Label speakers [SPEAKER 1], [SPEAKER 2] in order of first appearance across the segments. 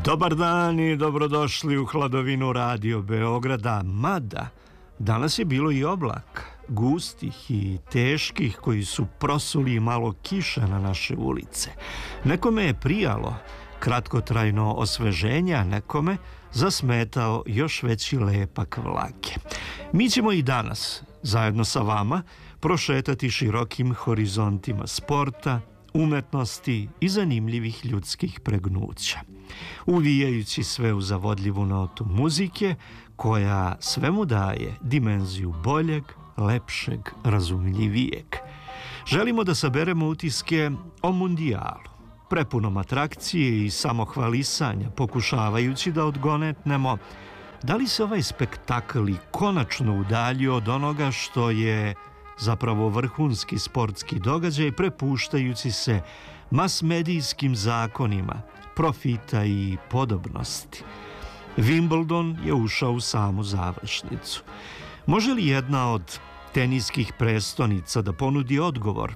[SPEAKER 1] Dobar dan i dobrodošli u hladovinu Radio Beograda, mada danas je bilo i oblaka, gustih i teških koji su prosuli malo kiša na naše ulice. Nekome je prijalo kratkotrajno osveženje, a nekome zasmetao još veći lepak vlage. Mi ćemo i danas, zajedno sa vama, prošetati širokim horizontima sporta, umetnosti i zanimljivih ljudskih pregnuća, uvijajući sve u zavodljivu notu muzike koja svemu daje dimenziju boljeg, lepšeg, razumljivijeg. Želimo da saberemo utiske o mundijalu, prepunom atrakcije i samohvalisanja, pokušavajući da odgonetnemo da li se ovaj spektakl i konačno udaljio od onoga što je zapravo vrhunski sportski događaj, prepuštajući se masmedijskim zakonima, profita i podobnosti. Wimbledon je ušao u samu završnicu. Može li jedna od teniskih prestonica da ponudi odgovor?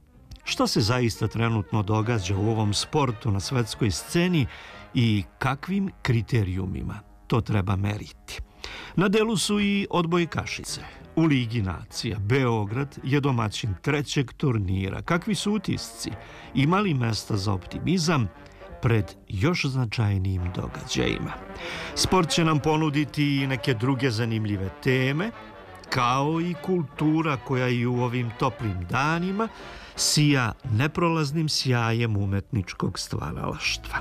[SPEAKER 1] Što se zaista trenutno događa u ovom sportu na svetskoj sceni i kakvim kriterijumima to treba meriti? Na delu su i odbojkašice. U Ligi nacija Beograd je domaćin trećeg turnira. Kakvi su utisci? Ima li mesta za optimizam pred još značajnijim događajima? Sport će nam ponuditi i neke druge zanimljive teme, kao i kultura koja i u ovim toplim danima sija neprolaznim sjajem umetničkog stvaralaštva.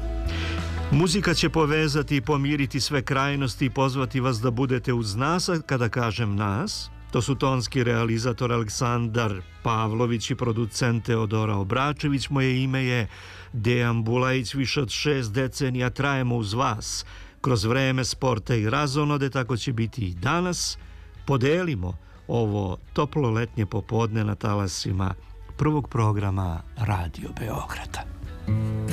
[SPEAKER 1] Muzika će povezati i pomiriti sve krajnosti i pozvati vas da budete uz nas, a kada kažem nas, to su tonski realizator Aleksandar Pavlović i producent Teodora Obračević. Moje ime je Dejan Bulajić, više od 6 decenija trajemo uz vas kroz vreme sporta i razonode, tako će biti i danas. Podelimo ovo toplo letnje popodne na talasima prvog programa Radio Beograda.